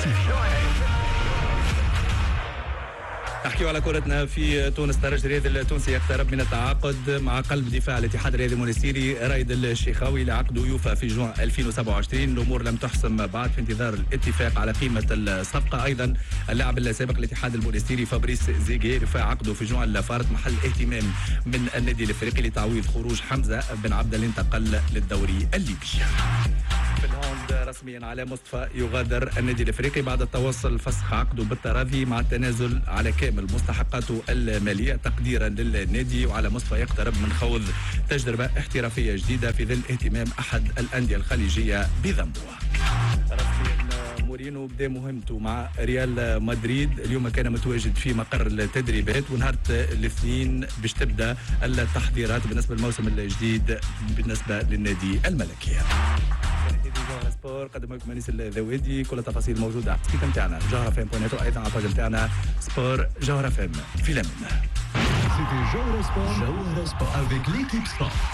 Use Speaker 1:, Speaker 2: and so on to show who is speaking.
Speaker 1: نحكيو على كرتنا في تونس. الترجي الرياضي التونسي يقترب من التعاقد مع قلب دفاع الاتحاد الرياضي المونستيري رايد الشيخاوي لعقد يوفى في جوان 2027. الامور لم تحسم بعد في انتظار الاتفاق على قيمه الصفقه. ايضا اللاعب السابق الاتحاد المونستيري فابريس زيغي رفع عقده في جوان الفارت محل اهتمام من النادي الافريقي لتعويض خروج حمزه بن عبد اللي انتقل للدوري الليبي. في الهوند رسميا على مصطفى يغادر النادي الافريقي بعد التوصل فسخ عقده بالتراضي مع التنازل على كامل مستحقاته الماليه تقديرا للنادي. وعلى مصطفى يقترب من خوض تجربه احترافيه جديده في ظل اهتمام احد الانديه الخليجيه بذنبه. رسميا مورينو بدا مهمته مع ريال مدريد. اليوم كان متواجد في مقر التدريبات ونهار الاثنين باش تبدا التحضيرات بالنسبه للموسم الجديد بالنسبه للنادي الملكي. جوهرة سبور قدم لكم انيس الذويدي. كل التفاصيل موجوده على السيت نتاعنا جوهرة فام بوينت وايضا على الباج نتاعنا سبور جوهرة فام في لمن.
Speaker 2: C'était Genre Sport avec l'équipe Sport.